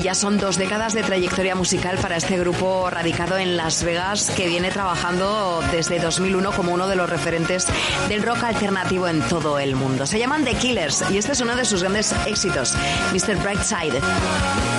Ya son 2 décadas de trayectoria musical para este grupo radicado en Las Vegas, que viene trabajando desde 2001 como uno de los referentes del rock alternativo en todo el mundo. Se llaman The Killers y este es uno de sus grandes éxitos, Mr. Brightside.